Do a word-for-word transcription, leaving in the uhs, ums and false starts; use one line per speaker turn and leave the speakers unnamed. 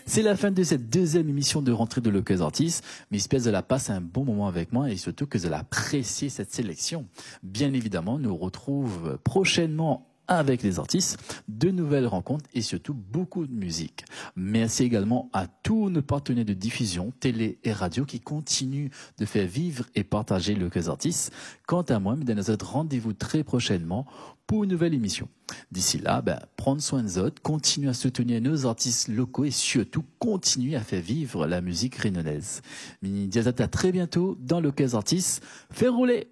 C'est la fin de cette deuxième émission de rentrée de Locals Artistes. Mais j'espère que vous allez passer un bon moment avec moi et surtout que vous allez apprécier cette sélection. Bien évidemment, nous retrouvons prochainement avec les artistes, de nouvelles rencontres et surtout beaucoup de musique. Merci également à tous nos partenaires de diffusion, télé et radio qui continuent de faire vivre et partager Locals Artistes. Quant à moi, je vous donne rendez-vous très prochainement pour une nouvelle émission. D'ici là, ben, prendre soin de vous, continuez à soutenir nos artistes locaux et surtout continuez à faire vivre la musique réunionnaise. Je vous dis à très bientôt dans Locals Artistes. Fais rouler!